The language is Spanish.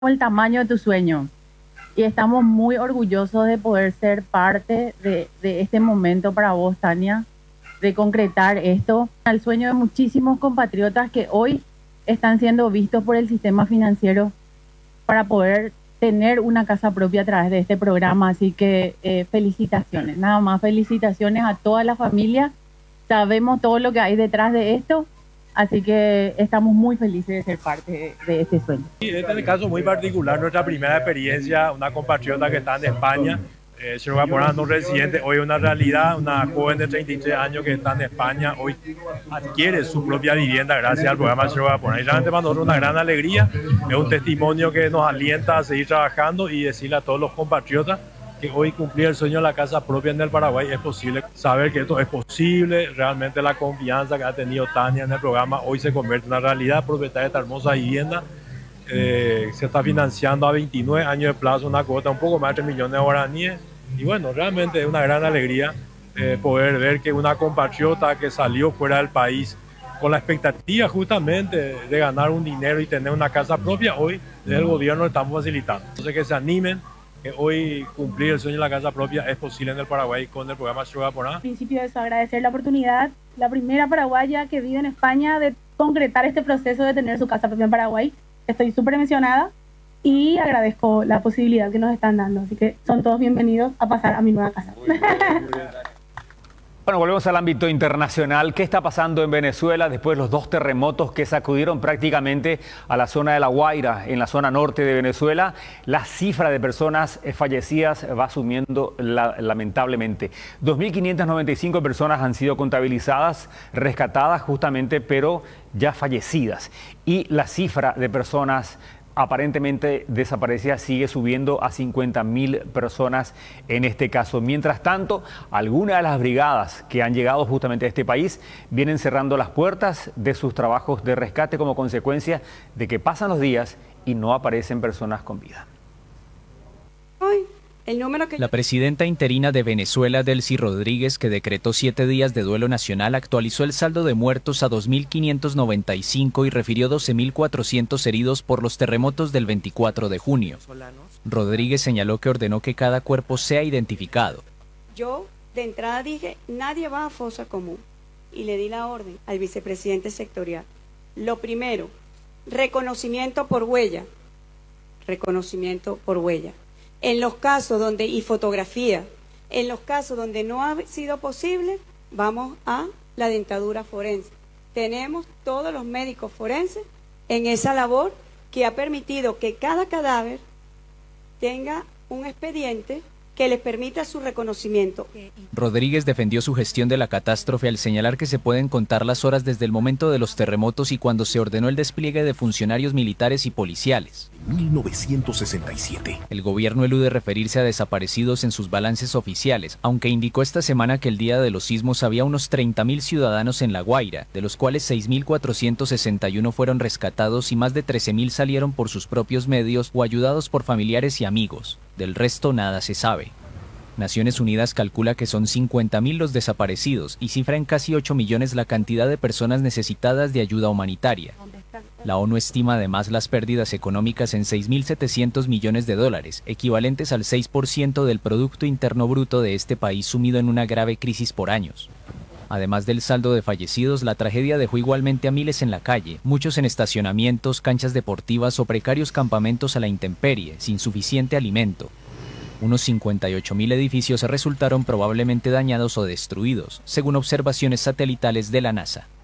el tamaño de tu sueño y estamos muy orgullosos de poder ser parte de este momento para vos, Tania, de concretar esto, al sueño de muchísimos compatriotas que hoy están siendo vistos por el sistema financiero para poder tener una casa propia a través de este programa. Así que felicitaciones, nada más felicitaciones a toda la familia. Sabemos todo lo que hay detrás de esto. Así que estamos muy felices de ser parte de este sueño. Y este es el caso muy particular, nuestra primera experiencia, una compatriota que está en España, se va poniendo un residente, hoy una realidad, una joven de 33 años que está en España, hoy adquiere su propia vivienda gracias al programa Se va a poner. Y realmente para nosotros una gran alegría, es un testimonio que nos alienta a seguir trabajando y decirle a todos los compatriotas que hoy cumplir el sueño de la casa propia en el Paraguay es posible, saber que esto es posible, realmente la confianza que ha tenido Tania en el programa hoy se convierte en una realidad, propietaria de esta hermosa vivienda, se está financiando a 29 años de plazo, una cuota un poco más de 3 millones de guaraníes, y bueno, realmente es una gran alegría poder ver que una compatriota que salió fuera del país con la expectativa justamente de ganar un dinero y tener una casa propia, hoy desde el gobierno estamos facilitando. Entonces que se animen, que hoy cumplir el sueño de la casa propia es posible en el Paraguay con el programa Se va Poner. En principio eso, agradecer la oportunidad, la primera paraguaya que vive en España, de concretar este proceso de tener su casa propia en Paraguay. Estoy súper emocionada y agradezco la posibilidad que nos están dando. Así que son todos bienvenidos a pasar a mi nueva casa. Muy bien, muy bien. Bueno, volvemos al ámbito internacional. ¿Qué está pasando en Venezuela después de los dos terremotos que sacudieron prácticamente a la zona de La Guaira, en la zona norte de Venezuela? La cifra de personas fallecidas va subiendo lamentablemente. 2.595 personas han sido contabilizadas, rescatadas justamente, pero ya fallecidas. Y la cifra de personas aparentemente desaparecidas sigue subiendo a 50.000 personas en este caso. Mientras tanto, algunas de las brigadas que han llegado justamente a este país vienen cerrando las puertas de sus trabajos de rescate como consecuencia de que pasan los días y no aparecen personas con vida. La presidenta interina de Venezuela, Delcy Rodríguez, que decretó 7 días de duelo nacional, actualizó el saldo de muertos a 2.595 y refirió 12.400 heridos por los terremotos del 24 de junio. Rodríguez señaló que ordenó que cada cuerpo sea identificado. Yo de entrada dije, nadie va a fosa común, y le di la orden al vicepresidente sectorial. Lo primero, reconocimiento por huella. Reconocimiento por huella. En los casos donde, y fotografía, en los casos donde no ha sido posible, vamos a la dentadura forense. Tenemos todos los médicos forenses en esa labor que ha permitido que cada cadáver tenga un expediente que les permita su reconocimiento. Rodríguez defendió su gestión de la catástrofe al señalar que se pueden contar las horas desde el momento de los terremotos y cuando se ordenó el despliegue de funcionarios militares y policiales. 1967. El gobierno elude referirse a desaparecidos en sus balances oficiales, aunque indicó esta semana que el día de los sismos había unos 30.000 ciudadanos en La Guaira, de los cuales 6.461 fueron rescatados y más de 13.000 salieron por sus propios medios o ayudados por familiares y amigos. Del resto nada se sabe. Naciones Unidas calcula que son 50.000 los desaparecidos y cifra en casi 8 millones la cantidad de personas necesitadas de ayuda humanitaria. La ONU estima además las pérdidas económicas en 6.700 millones de dólares, equivalentes al 6% del Producto Interno Bruto de este país sumido en una grave crisis por años. Además del saldo de fallecidos, la tragedia dejó igualmente a miles en la calle, muchos en estacionamientos, canchas deportivas o precarios campamentos a la intemperie, sin suficiente alimento. Unos 58.000 edificios resultaron probablemente dañados o destruidos, según observaciones satelitales de la NASA.